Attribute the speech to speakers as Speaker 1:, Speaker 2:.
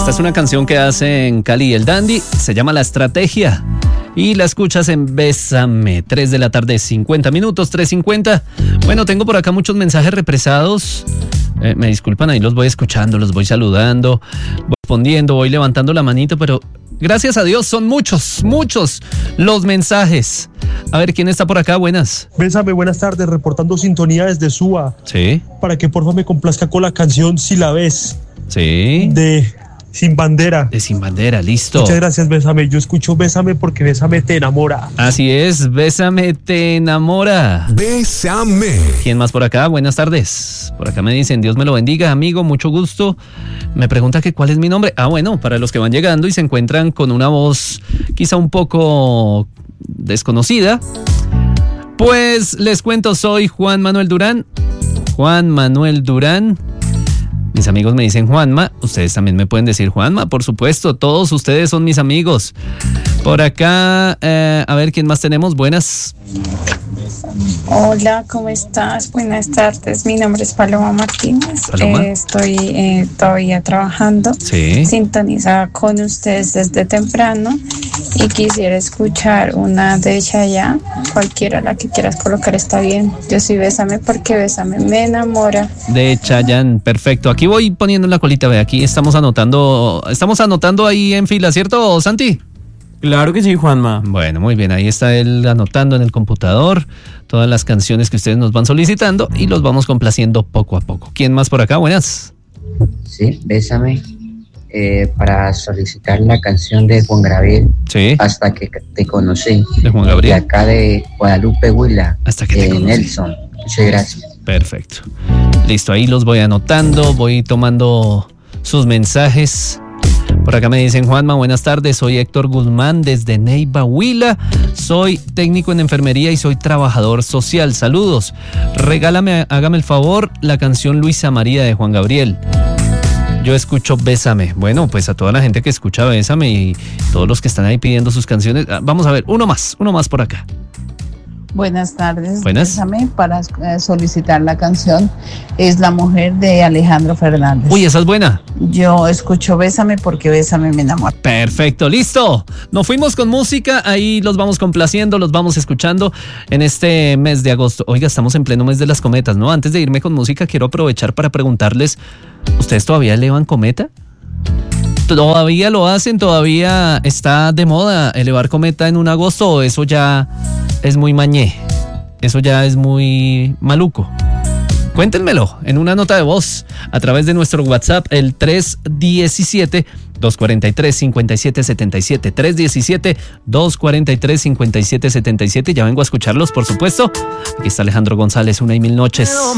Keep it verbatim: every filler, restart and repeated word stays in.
Speaker 1: Esta es una canción que hacen Cali y el Dandy, se llama La Estrategia y la escuchas en Bésame, tres de la tarde, cincuenta minutos, tres cincuenta. Bueno, tengo por acá muchos mensajes represados, eh, me disculpan, ahí los voy escuchando, los voy saludando, voy respondiendo, voy levantando la manito, pero gracias a Dios son muchos, muchos los mensajes. A ver, ¿quién está por acá? Buenas.
Speaker 2: Bésame, buenas tardes, reportando sintonía desde Suba.
Speaker 1: Sí.
Speaker 2: Para que porfa me complazca con la canción Si la ves.
Speaker 1: Sí.
Speaker 2: De Sin Bandera.
Speaker 1: De Sin Bandera, listo.
Speaker 2: Muchas gracias, Bésame. Yo escucho Bésame porque Bésame te enamora.
Speaker 1: Así es, Bésame te enamora.
Speaker 3: Bésame.
Speaker 1: ¿Quién más por acá? Buenas tardes. Por acá me dicen, Dios me lo bendiga, amigo, mucho gusto. Me pregunta que cuál es mi nombre. Ah, bueno, para los que van llegando y se encuentran con una voz quizá un poco desconocida, pues les cuento, soy Juan Manuel Durán. Juan Manuel Durán. Mis amigos me dicen Juanma, ustedes también me pueden decir Juanma, por supuesto, todos ustedes son mis amigos. Por acá, eh, a ver, ¿quién más tenemos? Buenas.
Speaker 4: Hola, ¿cómo estás? Buenas tardes, mi nombre es Paloma Martínez.
Speaker 1: Paloma.
Speaker 4: Eh, estoy eh, todavía trabajando,
Speaker 1: Sí.
Speaker 4: sintonizada con ustedes desde temprano y quisiera escuchar una de Chayanne, cualquiera la que quieras colocar está bien. Yo sí, Bésame porque Bésame me enamora.
Speaker 1: De Chayanne, perfecto. Aquí voy poniendo la colita, ve, aquí estamos anotando, estamos anotando ahí en fila, ¿cierto, Santi?
Speaker 5: Claro que sí, Juanma.
Speaker 1: Bueno, muy bien, ahí está él anotando en el computador todas las canciones que ustedes nos van solicitando y los vamos complaciendo poco a poco. ¿Quién más por acá? Buenas.
Speaker 6: Sí, Bésame, eh, para solicitar la canción de Juan Gabriel.
Speaker 1: Sí.
Speaker 6: Hasta que te conocí.
Speaker 1: De Juan Gabriel.
Speaker 6: De acá de Guadalupe Huila.
Speaker 1: Hasta que te
Speaker 6: de
Speaker 1: conocí.
Speaker 6: Nelson. Muchas gracias.
Speaker 1: Perfecto. Listo, ahí los voy anotando, voy tomando sus mensajes. Por acá me dicen, Juanma, buenas tardes, soy Héctor Guzmán desde Neiva, Huila, soy técnico en enfermería y soy trabajador social, saludos, regálame, hágame el favor, la canción Luisa María de Juan Gabriel. Yo escucho Bésame. Bueno, pues a toda la gente que escucha Bésame y todos los que están ahí pidiendo sus canciones, vamos a ver, uno más, uno más por acá.
Speaker 7: Buenas tardes.
Speaker 1: Buenas.
Speaker 7: Bésame para eh, solicitar la canción Es la mujer de Alejandro Fernández.
Speaker 1: Uy, esa es buena.
Speaker 7: Yo escucho Bésame porque Bésame me enamora.
Speaker 1: Perfecto, listo. Nos fuimos con música, ahí los vamos complaciendo, los vamos escuchando en este mes de agosto. Oiga, estamos en pleno mes de las cometas, ¿no? Antes de irme con música, quiero aprovechar para preguntarles, ¿ustedes todavía elevan cometa? ¿Todavía lo hacen? ¿Todavía está de moda elevar cometa en un agosto o eso ya es muy mañé? Eso ya es muy maluco. Cuéntenmelo en una nota de voz a través de nuestro WhatsApp, el tres diecisiete, dos cuarenta y tres, cincuenta y siete setenta y siete. tres diecisiete, dos cuarenta y tres, cincuenta y siete setenta y siete. Ya vengo a escucharlos, por supuesto. Aquí está Alejandro González, Una y Mil Noches.